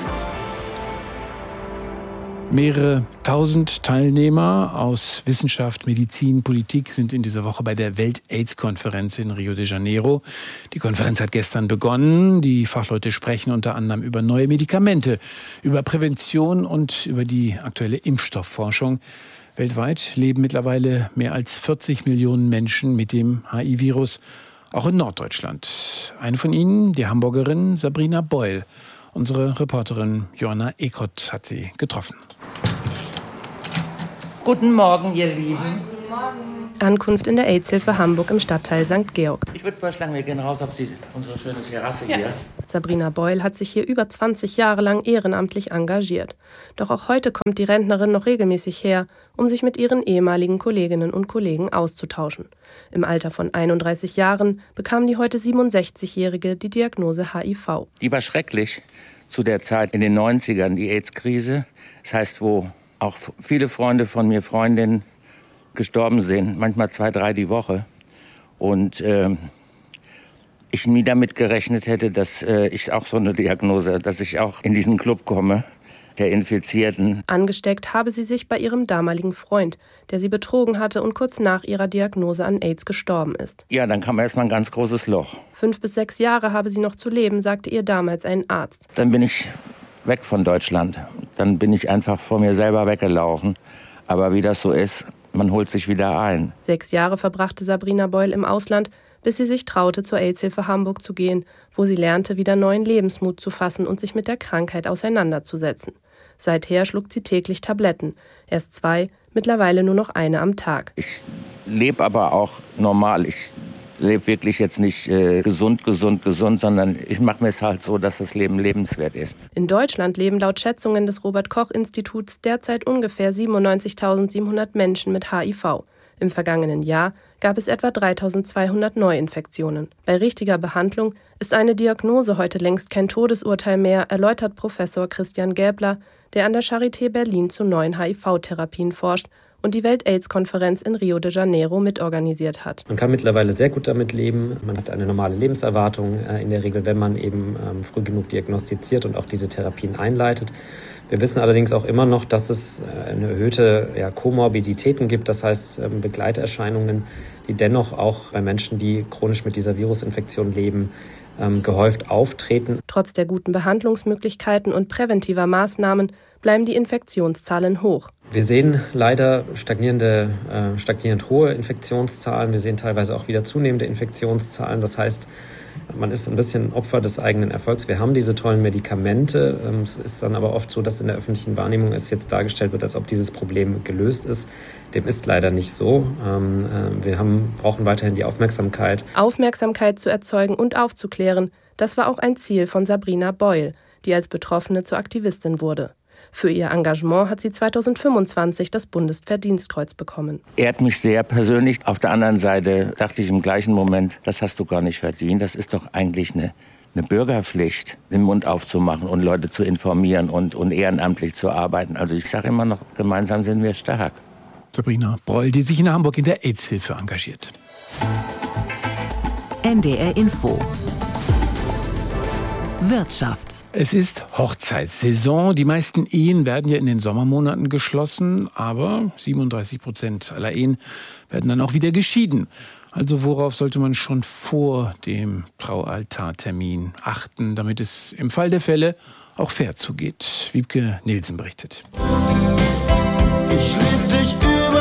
Mehrere tausend Teilnehmer aus Wissenschaft, Medizin, Politik sind in dieser Woche bei der Welt-AIDS-Konferenz in Rio de Janeiro. Die Konferenz hat gestern begonnen. Die Fachleute sprechen unter anderem über neue Medikamente, über Prävention und über die aktuelle Impfstoffforschung. Weltweit leben mittlerweile mehr als 40 Millionen Menschen mit dem HIV-Virus, auch in Norddeutschland. Eine von ihnen, die Hamburgerin Sabrina Beul. Unsere Reporterin Joanna Ekott hat sie getroffen. Guten Morgen, ihr Lieben. Guten Morgen. Ankunft in der AIDS-Hilfe Hamburg im Stadtteil St. Georg. Ich würde vorschlagen, wir gehen raus auf unsere schöne Terrasse hier. Sabrina Beul hat sich hier über 20 Jahre lang ehrenamtlich engagiert. Doch auch heute kommt die Rentnerin noch regelmäßig her, um sich mit ihren ehemaligen Kolleginnen und Kollegen auszutauschen. Im Alter von 31 Jahren bekam die heute 67-Jährige die Diagnose HIV. Die war schrecklich zu der Zeit in den 90ern, die AIDS-Krise. Das heißt, wo auch viele Freunde von mir, Freundinnen, gestorben sind, manchmal 2, 3 die Woche. Und ich nie damit gerechnet hätte, dass ich auch so eine Diagnose, dass ich auch in diesen Club komme, der Infizierten. Angesteckt habe sie sich bei ihrem damaligen Freund, der sie betrogen hatte und kurz nach ihrer Diagnose an AIDS gestorben ist. Ja, dann kam erstmal ein ganz großes Loch. 5 bis 6 Jahre habe sie noch zu leben, sagte ihr damals ein Arzt. Dann bin ich weg von Deutschland. Dann bin ich einfach vor mir selber weggelaufen. Aber wie das so ist, man holt sich wieder ein. 6 Jahre verbrachte Sabrina Beul im Ausland, bis sie sich traute, zur AIDS-Hilfe Hamburg zu gehen, wo sie lernte, wieder neuen Lebensmut zu fassen und sich mit der Krankheit auseinanderzusetzen. Seither schluckt sie täglich Tabletten. Erst 2, mittlerweile nur noch eine am Tag. Ich lebe aber auch normal. Ich lebe wirklich jetzt nicht gesund, sondern ich mache mir es halt so, dass das Leben lebenswert ist. In Deutschland leben laut Schätzungen des Robert-Koch-Instituts derzeit ungefähr 97.700 Menschen mit HIV. Im vergangenen Jahr gab es etwa 3.200 Neuinfektionen. Bei richtiger Behandlung ist eine Diagnose heute längst kein Todesurteil mehr, erläutert Professor Christian Gäbler, der an der Charité Berlin zu neuen HIV-Therapien forscht und die Welt-AIDS-Konferenz in Rio de Janeiro mitorganisiert hat. Man kann mittlerweile sehr gut damit leben. Man hat eine normale Lebenserwartung in der Regel, wenn man eben früh genug diagnostiziert und auch diese Therapien einleitet. Wir wissen allerdings auch immer noch, dass es eine erhöhte Komorbiditäten gibt, das heißt Begleiterscheinungen, die dennoch auch bei Menschen, die chronisch mit dieser Virusinfektion leben, gehäuft auftreten. Trotz der guten Behandlungsmöglichkeiten und präventiver Maßnahmen bleiben die Infektionszahlen hoch. Wir sehen leider stagnierend hohe Infektionszahlen. Wir sehen teilweise auch wieder zunehmende Infektionszahlen. Das heißt, Man ist ein bisschen Opfer des eigenen Erfolgs. Wir haben diese tollen Medikamente. Es ist dann aber oft so, dass in der öffentlichen Wahrnehmung es jetzt dargestellt wird, als ob dieses Problem gelöst ist. Dem ist leider nicht so. Wir brauchen weiterhin die Aufmerksamkeit. Aufmerksamkeit zu erzeugen und aufzuklären, das war auch ein Ziel von Sabrina Beul, die als Betroffene zur Aktivistin wurde. Für ihr Engagement hat sie 2025 das Bundesverdienstkreuz bekommen. Ehrt mich sehr persönlich. Auf der anderen Seite dachte ich im gleichen Moment, das hast du gar nicht verdient. Das ist doch eigentlich eine Bürgerpflicht, den Mund aufzumachen und Leute zu informieren und ehrenamtlich zu arbeiten. Also ich sage immer noch, gemeinsam sind wir stark. Sabrina Beul, die sich in Hamburg in der AIDS-Hilfe engagiert. NDR Info. Wirtschaft. Es ist Hochzeitssaison. Die meisten Ehen werden ja in den Sommermonaten geschlossen, aber 37% aller Ehen werden dann auch wieder geschieden. Also worauf sollte man schon vor dem Traualtartermin achten, damit es im Fall der Fälle auch fair zugeht? Wiebke Nielsen berichtet. Ich lieb dich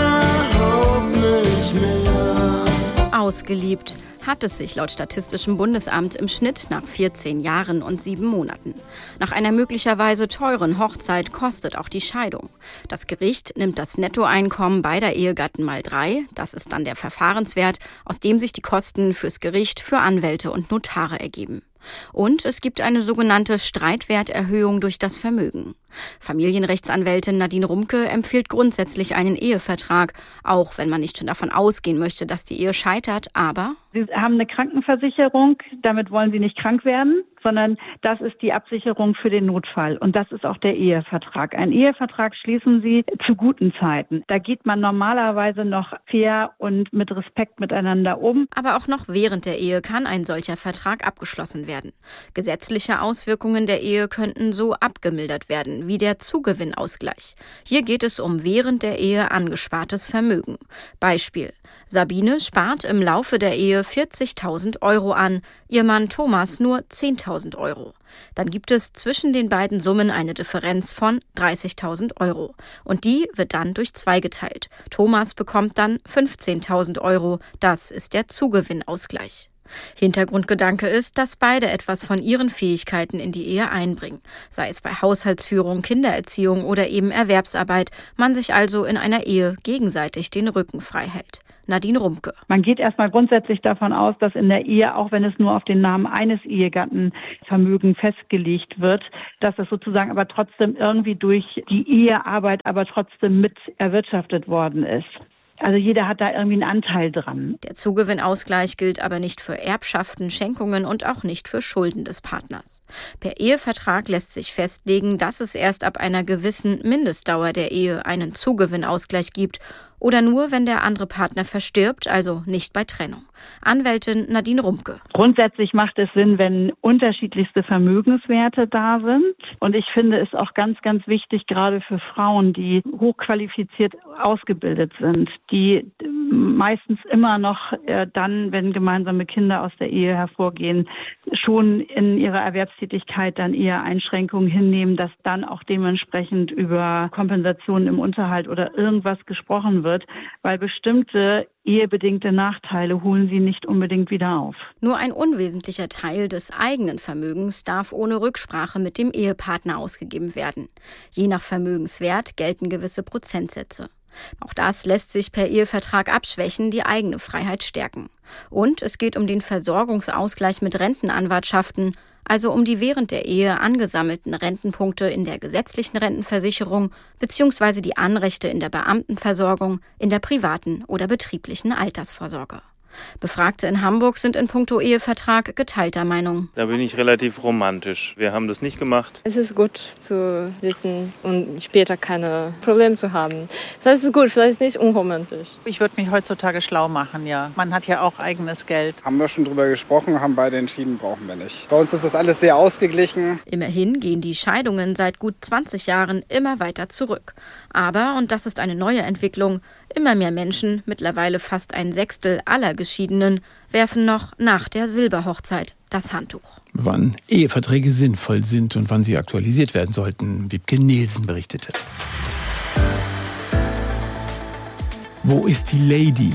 überhaupt nicht mehr. Ausgeliebt hat es sich laut Statistischem Bundesamt im Schnitt nach 14 Jahren und 7 Monaten. Nach einer möglicherweise teuren Hochzeit kostet auch die Scheidung. Das Gericht nimmt das Nettoeinkommen beider Ehegatten mal 3. Das ist dann der Verfahrenswert, aus dem sich die Kosten fürs Gericht, für Anwälte und Notare ergeben. Und es gibt eine sogenannte Streitwerterhöhung durch das Vermögen. Familienrechtsanwältin Nadine Rumke empfiehlt grundsätzlich einen Ehevertrag, auch wenn man nicht schon davon ausgehen möchte, dass die Ehe scheitert, aber Sie haben eine Krankenversicherung, damit wollen Sie nicht krank werden, sondern das ist die Absicherung für den Notfall. Und das ist auch der Ehevertrag. Einen Ehevertrag schließen Sie zu guten Zeiten. Da geht man normalerweise noch fair und mit Respekt miteinander um. Aber auch noch während der Ehe kann ein solcher Vertrag abgeschlossen werden. Gesetzliche Auswirkungen der Ehe könnten so abgemildert werden, wie der Zugewinnausgleich. Hier geht es um während der Ehe angespartes Vermögen. Beispiel: Sabine spart im Laufe der Ehe 40.000 € an, ihr Mann Thomas nur 10.000 €. Dann gibt es zwischen den beiden Summen eine Differenz von 30.000 €. Und die wird dann durch 2 geteilt. Thomas bekommt dann 15.000 €. Das ist der Zugewinnausgleich. Hintergrundgedanke ist, dass beide etwas von ihren Fähigkeiten in die Ehe einbringen. Sei es bei Haushaltsführung, Kindererziehung oder eben Erwerbsarbeit. Man sich also in einer Ehe gegenseitig den Rücken frei hält. Nadine Rumke. Man geht erstmal grundsätzlich davon aus, dass in der Ehe, auch wenn es nur auf den Namen eines Ehegatten Vermögen festgelegt wird, dass es sozusagen aber trotzdem irgendwie durch die Ehearbeit aber trotzdem mit erwirtschaftet worden ist. Also jeder hat da irgendwie einen Anteil dran. Der Zugewinnausgleich gilt aber nicht für Erbschaften, Schenkungen und auch nicht für Schulden des Partners. Per Ehevertrag lässt sich festlegen, dass es erst ab einer gewissen Mindestdauer der Ehe einen Zugewinnausgleich gibt oder nur, wenn der andere Partner verstirbt, also nicht bei Trennung. Anwältin Nadine Rumke. Grundsätzlich macht es Sinn, wenn unterschiedlichste Vermögenswerte da sind. Und ich finde es auch ganz, ganz wichtig, gerade für Frauen, die hochqualifiziert ausgebildet sind, die meistens immer noch dann, wenn gemeinsame Kinder aus der Ehe hervorgehen, schon in ihrer Erwerbstätigkeit dann eher Einschränkungen hinnehmen, dass dann auch dementsprechend über Kompensationen im Unterhalt oder irgendwas gesprochen wird, weil bestimmte ehebedingte Nachteile holen sie nicht unbedingt wieder auf. Nur ein unwesentlicher Teil des eigenen Vermögens darf ohne Rücksprache mit dem Ehepartner ausgegeben werden. Je nach Vermögenswert gelten gewisse Prozentsätze. Auch das lässt sich per Ehevertrag abschwächen, die eigene Freiheit stärken. Und es geht um den Versorgungsausgleich mit Rentenanwartschaften, also um die während der Ehe angesammelten Rentenpunkte in der gesetzlichen Rentenversicherung bzw. die Anrechte in der Beamtenversorgung, in der privaten oder betrieblichen Altersvorsorge. Befragte in Hamburg sind in puncto Ehevertrag geteilter Meinung. Da bin ich relativ romantisch. Wir haben das nicht gemacht. Es ist gut zu wissen und später keine Probleme zu haben. Das heißt, es ist gut, vielleicht nicht unromantisch. Ich würde mich heutzutage schlau machen, ja. Man hat ja auch eigenes Geld. Haben wir schon drüber gesprochen, haben beide entschieden, brauchen wir nicht. Bei uns ist das alles sehr ausgeglichen. Immerhin gehen die Scheidungen seit gut 20 Jahren immer weiter zurück. Aber, und das ist eine neue Entwicklung, immer mehr Menschen, mittlerweile fast 1/6 aller Geschiedenen, werfen noch nach der Silberhochzeit das Handtuch. Wann Eheverträge sinnvoll sind und wann sie aktualisiert werden sollten, Wiebke Nielsen berichtete. Wo ist die Lady?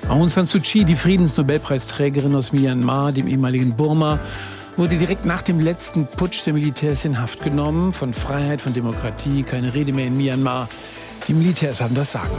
Aung San Suu Kyi, die Friedensnobelpreisträgerin aus Myanmar, dem ehemaligen Burma, wurde direkt nach dem letzten Putsch der Militärs in Haft genommen. Von Freiheit, von Demokratie, keine Rede mehr in Myanmar. Die Militärs haben das Sagen.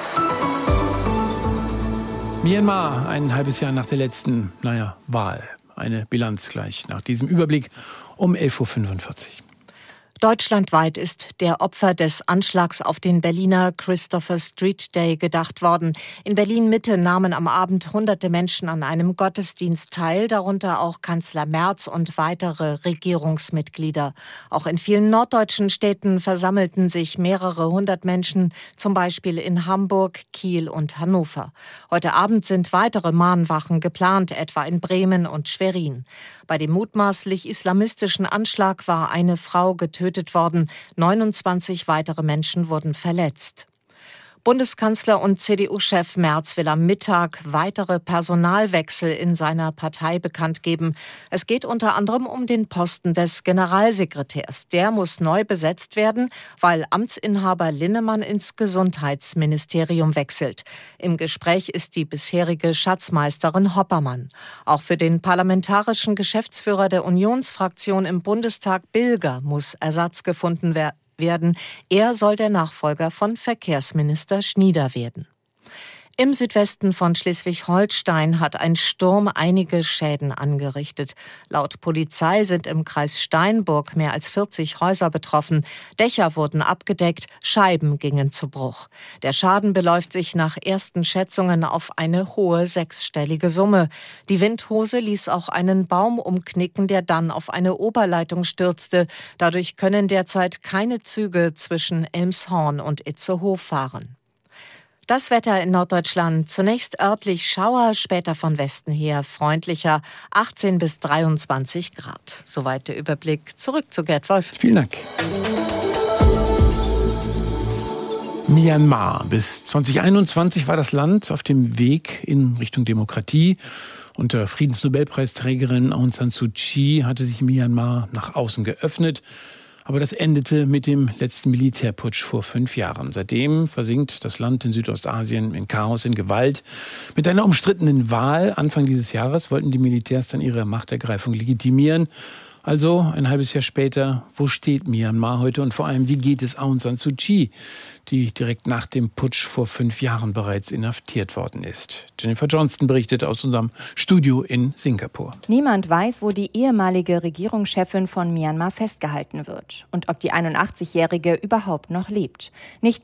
Myanmar, ein halbes Jahr nach der letzten, Wahl. Eine Bilanz gleich nach diesem Überblick um 11.45 Uhr. Deutschlandweit ist der Opfer des Anschlags auf den Berliner Christopher Street Day gedacht worden. In Berlin-Mitte nahmen am Abend hunderte Menschen an einem Gottesdienst teil, darunter auch Kanzler Merz und weitere Regierungsmitglieder. Auch in vielen norddeutschen Städten versammelten sich mehrere hundert Menschen, zum Beispiel in Hamburg, Kiel und Hannover. Heute Abend sind weitere Mahnwachen geplant, etwa in Bremen und Schwerin. Bei dem mutmaßlich islamistischen Anschlag war eine Frau getötet worden. 29 weitere Menschen wurden verletzt. Bundeskanzler und CDU-Chef Merz will am Mittag weitere Personalwechsel in seiner Partei bekannt geben. Es geht unter anderem um den Posten des Generalsekretärs. Der muss neu besetzt werden, weil Amtsinhaber Linnemann ins Gesundheitsministerium wechselt. Im Gespräch ist die bisherige Schatzmeisterin Hoppermann. Auch für den parlamentarischen Geschäftsführer der Unionsfraktion im Bundestag Bilger muss Ersatz gefunden werden. Er soll der Nachfolger von Verkehrsminister Schnieder werden. Im Südwesten von Schleswig-Holstein hat ein Sturm einige Schäden angerichtet. Laut Polizei sind im Kreis Steinburg mehr als 40 Häuser betroffen. Dächer wurden abgedeckt, Scheiben gingen zu Bruch. Der Schaden beläuft sich nach ersten Schätzungen auf eine hohe sechsstellige Summe. Die Windhose ließ auch einen Baum umknicken, der dann auf eine Oberleitung stürzte. Dadurch können derzeit keine Züge zwischen Elmshorn und Itzehoe fahren. Das Wetter in Norddeutschland. Zunächst örtlich Schauer, später von Westen her freundlicher, 18 bis 23 Grad. Soweit der Überblick. Zurück zu Gerd Wolf. Vielen Dank. Myanmar. Bis 2021 war das Land auf dem Weg in Richtung Demokratie. Unter Friedensnobelpreisträgerin Aung San Suu Kyi hatte sich Myanmar nach außen geöffnet. Aber das endete mit dem letzten Militärputsch vor 5 Jahren. Seitdem versinkt das Land in Südostasien in Chaos, in Gewalt. Mit einer umstrittenen Wahl Anfang dieses Jahres wollten die Militärs dann ihre Machtergreifung legitimieren. Also ein halbes Jahr später, wo steht Myanmar heute und vor allem, wie geht es Aung San Suu Kyi, die direkt nach dem Putsch vor 5 Jahren bereits inhaftiert worden ist? Jennifer Johnston berichtet aus unserem Studio in Singapur. Niemand weiß, wo die ehemalige Regierungschefin von Myanmar festgehalten wird und ob die 81-Jährige überhaupt noch lebt. Nicht